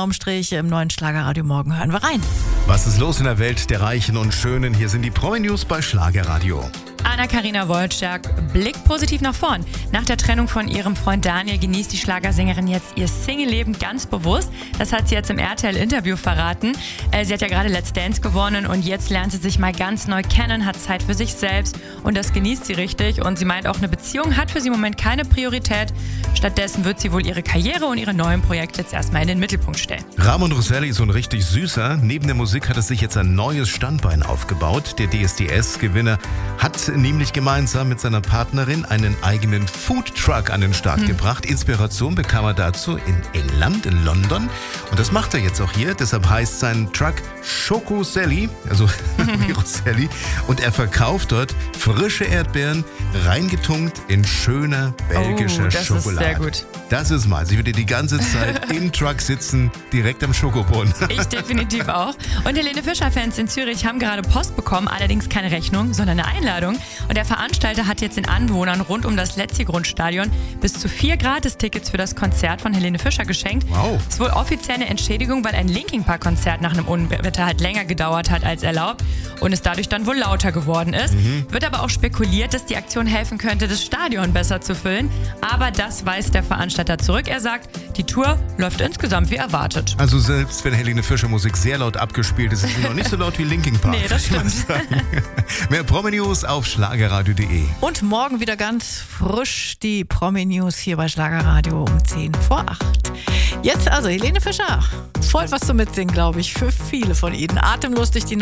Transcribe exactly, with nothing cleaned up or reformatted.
unterm Strich im neuen Schlagerradio morgen. Hören wir rein. Was ist los in der Welt der Reichen und Schönen? Hier sind die Promi-News bei Schlagerradio. Anna-Karina Wojciak blickt positiv nach vorn. Nach der Trennung von ihrem Freund Daniel genießt die Schlagersängerin jetzt ihr Single-Leben ganz bewusst. Das hat sie jetzt im R T L-Interview verraten. Äh, sie hat ja gerade Let's Dance gewonnen und jetzt lernt sie sich mal ganz neu kennen, hat Zeit für sich selbst und das genießt sie richtig. Und sie meint auch, eine Beziehung hat für sie im Moment keine Priorität. Stattdessen wird sie wohl ihre Karriere und ihre neuen Projekte jetzt erstmal in den Mittelpunkt stellen. Ramon Rosselli ist so ein richtig süßer. Neben der Musik hat es sich jetzt ein neues Standbein aufgebaut. Der D S D S-Gewinner hat nämlich gemeinsam mit seiner Partnerin einen eigenen Foodtruck an den Start hm. gebracht. Inspiration bekam er dazu in England, in London. Und das macht er jetzt auch hier. Deshalb heißt sein Truck Schokoselli, also wie Rosselli. Und er verkauft dort frische Erdbeeren, reingetunkt in schöner belgischer oh, das Schokolade. Ist sehr gut. Das ist mal. Sie würde die ganze Zeit im Truck sitzen, direkt am Schokobrunnen. Ich definitiv auch. Und Helene Fischer-Fans in Zürich haben gerade Post bekommen, allerdings keine Rechnung, sondern eine Einladung. Und der Veranstalter hat jetzt den Anwohnern rund um das Letzi-Grundstadion bis zu vier Gratis-Tickets für das Konzert von Helene Fischer geschenkt. Wow. Das ist wohl offiziell eine Entschädigung, weil ein Linkin-Park-Konzert nach einem Unwetter halt länger gedauert hat als erlaubt und es dadurch dann wohl lauter geworden ist. Mhm. Wird aber auch spekuliert, dass die Aktion helfen könnte, das Stadion besser zu füllen. Aber das weist der Veranstalter zurück. Er sagt, die Tour läuft insgesamt wie erwartet. Also selbst wenn Helene Fischer Musik sehr laut abgespielt ist, ist sie noch nicht so laut wie Linkin Park. Nee, das stimmt. Mehr Promi-News auf schlagerradio punkt de. Und morgen wieder ganz frisch die Promi-News hier bei Schlagerradio um zehn vor acht. Jetzt also Helene Fischer. Voll was zu mitsingen, glaube ich, für viele von Ihnen. Atemlos durch die Nacht.